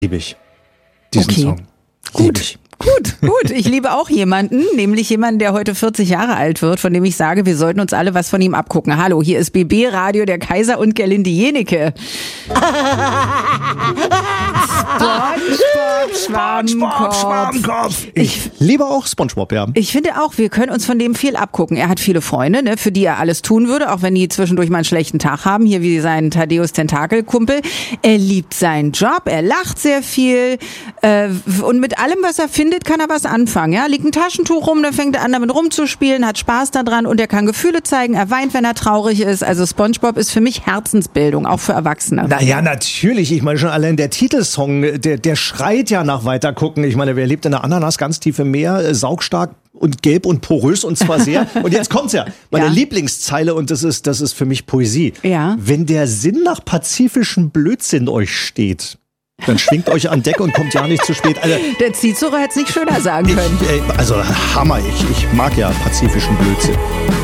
Liebe ich. Diesen Okay. Song. Gut. Gut. Ich liebe auch jemanden, nämlich jemanden, der heute 40 Jahre alt wird, von dem ich sage, wir sollten uns alle was von ihm abgucken. Hallo, hier ist BB Radio, der Kaiser und Gerlinde Jenecke. SpongeBob Schwarmkopf. Ich liebe auch SpongeBob, ja. Ich finde auch, wir können uns von dem viel abgucken. Er hat viele Freunde, ne, für die er alles tun würde, auch wenn die zwischendurch mal einen schlechten Tag haben, hier wie sein Thaddeus Tentakelkumpel. Er liebt seinen Job, er lacht sehr viel und mit allem, was er findet, kann er was anfangen. Ja? Liegt ein Taschentuch rum, dann fängt er an, damit rumzuspielen, hat Spaß daran und er kann Gefühle zeigen, er weint, wenn er traurig ist. Also SpongeBob ist für mich Herzensbildung, auch für Erwachsene. Naja, natürlich. Ich meine schon allein der Titelsong, der schreit ja nach weitergucken. Ich meine, wer lebt in der Ananas ganz tief im Meer, saugstark und gelb und porös und zwar sehr. Und jetzt kommt's ja. Meine Lieblingszeile und das ist für mich Poesie. Ja. Wenn der Sinn nach pazifischem Blödsinn euch steht, dann schwingt euch an Deck und kommt ja nicht zu spät. Also, der Cicero hätte es nicht schöner sagen können. Also Hammer, ich mag ja pazifischen Blödsinn.